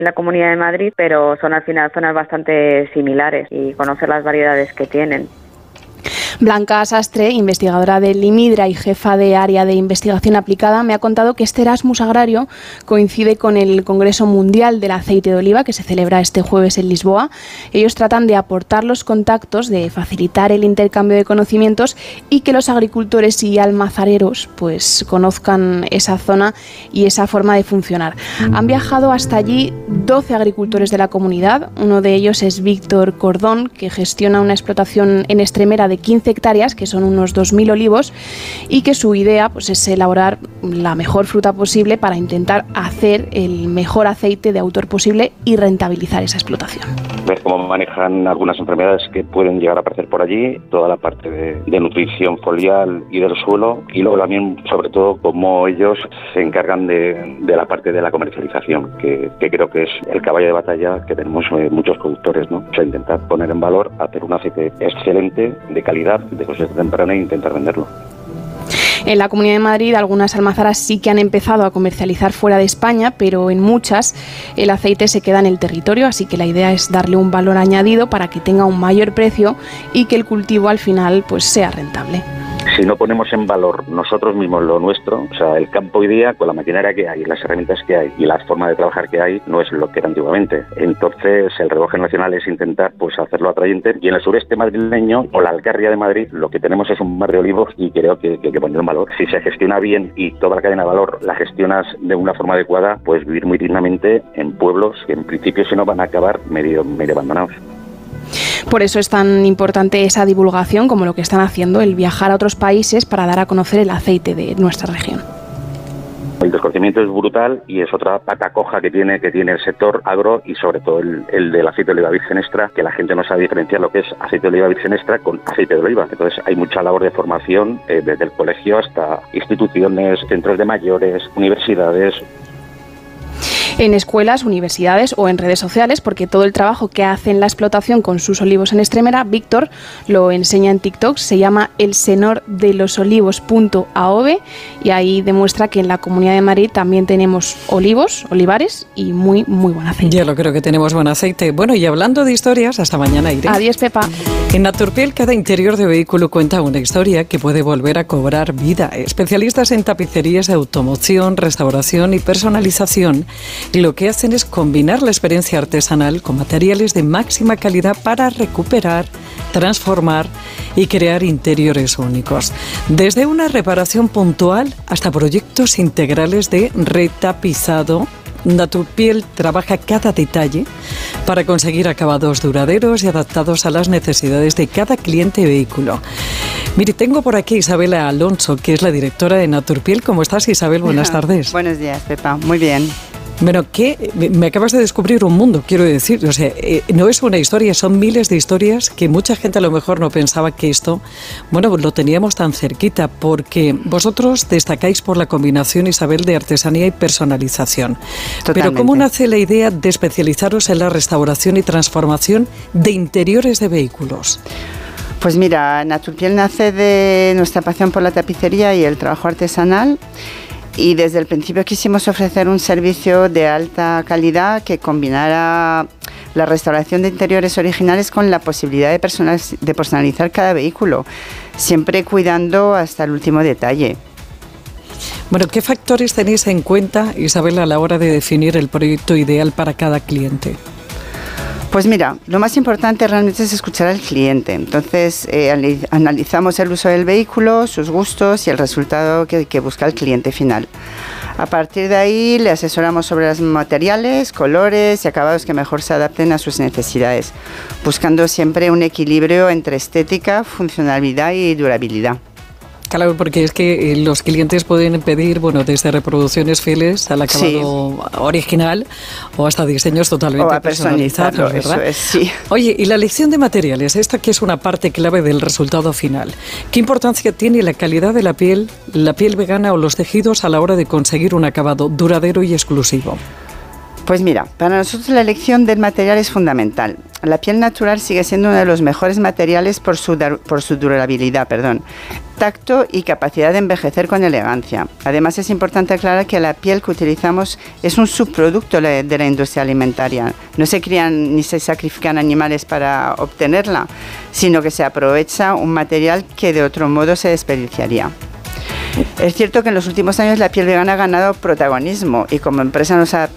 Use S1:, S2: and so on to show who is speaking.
S1: la Comunidad de Madrid, pero son al final zonas bastante similares y conocer las variedades que tienen.
S2: Blanca Sastre, investigadora del IMIDRA y jefa de área de investigación aplicada, me ha contado que este Erasmus agrario coincide con el Congreso Mundial del Aceite de Oliva, que se celebra este jueves en Lisboa. Ellos tratan de aportar los contactos, de facilitar el intercambio de conocimientos y que los agricultores y almazareros pues conozcan esa zona y esa forma de funcionar. Han viajado hasta allí 12 agricultores de la comunidad. Uno de ellos es Víctor Cordón, que gestiona una explotación en Extremera de 15 hectáreas, que son unos 2.000 olivos, y que su idea pues es elaborar la mejor fruta posible para intentar hacer el mejor aceite de autor posible y rentabilizar esa explotación.
S3: Ver cómo manejan algunas enfermedades que pueden llegar a aparecer por allí, toda la parte de nutrición foliar y del suelo, y luego también, sobre todo, cómo ellos se encargan de la parte de la comercialización, que creo que es el caballo de batalla que tenemos muchos productores, ¿no? O sea, intentar poner en valor, hacer un aceite excelente, de calidad, de cosecha temprana e intentar venderlo.
S2: En la Comunidad de Madrid algunas almazaras sí que han empezado a comercializar fuera de España, pero en muchas el aceite se queda en el territorio, así que la idea es darle un valor añadido para que tenga un mayor precio y que el cultivo al final pues sea rentable.
S3: Si no ponemos en valor nosotros mismos lo nuestro, o sea, el campo hoy día, con la maquinaria que hay, las herramientas que hay y la forma de trabajar que hay, no es lo que era antiguamente. Entonces, el relevo generacional es intentar pues hacerlo atrayente, y en el sureste madrileño o la Alcarria de Madrid lo que tenemos es un mar de olivos, y creo que hay que ponerlo en valor. Si se gestiona bien y toda la cadena de valor la gestionas de una forma adecuada, puedes vivir muy dignamente en pueblos que en principio si no van a acabar medio abandonados.
S2: Por eso es tan importante esa divulgación como lo que están haciendo, el viajar a otros países para dar a conocer el aceite de nuestra región.
S3: El desconocimiento es brutal y es otra pata coja que tiene el sector agro, y sobre todo el del aceite de oliva virgen extra, que la gente no sabe diferenciar lo que es aceite de oliva virgen extra con aceite de oliva. Entonces hay mucha labor de formación desde el colegio hasta instituciones, centros de mayores, universidades.
S2: En escuelas, universidades o en redes sociales, porque todo el trabajo que hace en la explotación con sus olivos en Extremera, Víctor lo enseña en TikTok, se llama elsenordelosolivos.aov, y ahí demuestra que en la Comunidad de Madrid también tenemos olivos, olivares y muy, muy buen aceite.
S4: Yo lo creo que tenemos buen aceite. Bueno, y hablando de historias, hasta mañana, Irene.
S2: Adiós, Pepa.
S4: En Naturpiel, cada interior de vehículo cuenta una historia que puede volver a cobrar vida. Especialistas en tapicerías de automoción, restauración y personalización, lo que hacen es combinar la experiencia artesanal con materiales de máxima calidad para recuperar, transformar y crear interiores únicos. Desde una reparación puntual hasta proyectos integrales de retapizado, Naturpiel trabaja cada detalle para conseguir acabados duraderos y adaptados a las necesidades de cada cliente y vehículo. Mire, tengo por aquí a Isabela Alonso, que es la directora de Naturpiel. ¿Cómo estás, Isabel? Buenas tardes.
S5: Buenos días, Pepa. Muy bien.
S4: Bueno, que me acabas de descubrir un mundo, quiero decir. O sea, no es una historia, son miles de historias que mucha gente a lo mejor no pensaba que esto, bueno, lo teníamos tan cerquita, porque vosotros destacáis por la combinación, Isabel, de artesanía y personalización.
S5: Totalmente.
S4: Pero ¿cómo nace la idea de especializaros en la restauración y transformación de interiores de vehículos?
S5: Pues mira, Naturpiel nace de nuestra pasión por la tapicería y el trabajo artesanal. Y desde el principio quisimos ofrecer un servicio de alta calidad que combinara la restauración de interiores originales con la posibilidad de personalizar cada vehículo, siempre cuidando hasta el último detalle.
S4: Bueno, ¿qué factores tenéis en cuenta, Isabel, a la hora de definir el proyecto ideal para cada cliente?
S5: Pues mira, lo más importante realmente es escuchar al cliente. Entonces, analizamos el uso del vehículo, sus gustos y el resultado que busca el cliente final. A partir de ahí, le asesoramos sobre los materiales, colores y acabados que mejor se adapten a sus necesidades, buscando siempre un equilibrio entre estética, funcionalidad y durabilidad.
S4: Claro, porque es que los clientes pueden pedir, bueno, desde reproducciones fieles al acabado original o hasta diseños totalmente personalizados, ¿verdad?
S5: Eso es, sí.
S4: Oye, y la elección de materiales, esta que es una parte clave del resultado final. ¿Qué importancia tiene la calidad de la piel vegana o los tejidos a la hora de conseguir un acabado duradero y exclusivo?
S5: Pues mira, para nosotros la elección del material es fundamental. la piel natural sigue siendo uno de los mejores materiales por su durabilidad, tacto y capacidad de envejecer con elegancia. Además, es importante aclarar que la piel que utilizamos es un subproducto de la industria alimentaria. No se crían ni se sacrifican animales para obtenerla, sino que se aprovecha un material que de otro modo se desperdiciaría. Es cierto que en los últimos años la piel vegana ha ganado protagonismo y como empresa nos